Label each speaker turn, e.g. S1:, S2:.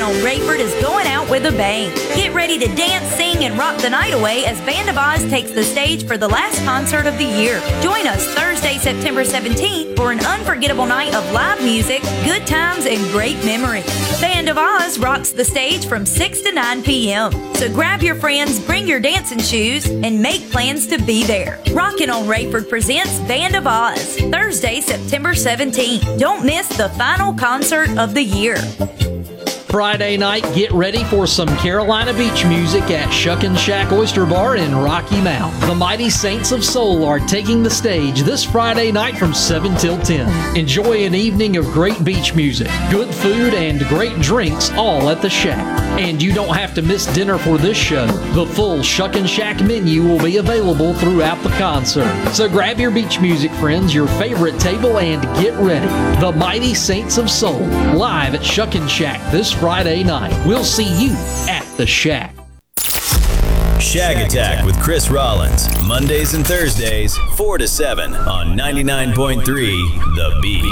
S1: on Rayford is going out with a bang. Get ready to dance, sing, and rock the night away as Band of Oz takes the stage for the last concert of the year. Join us Thursday, September 17th for an unforgettable night of live music, good times, and great memories. Band of Oz rocks the stage from 6 to 9 p.m. So grab your friends, bring your dancing shoes, and make plans to be there. Rockin' on Rayford presents Band of Oz, Thursday, September 17th. Don't miss the final concert of the year.
S2: Friday night, get ready for some Carolina Beach music at Shuckin' Shack Oyster Bar in Rocky Mount. The Mighty Saints of Soul are taking the stage this Friday night from 7 till 10. Enjoy an evening of great beach music, good food, and great drinks all at the Shack. And you don't have to miss dinner for this show. The full Shuckin' Shack menu will be available throughout the concert. So grab your beach music friends, your favorite table, and get ready. The Mighty Saints of Soul, live at Shuckin' Shack this Friday night. We'll see you at the Shack.
S3: Shag Attack with Chris Rollins, Mondays and Thursdays, 4 to 7 on 99.3 The Beat.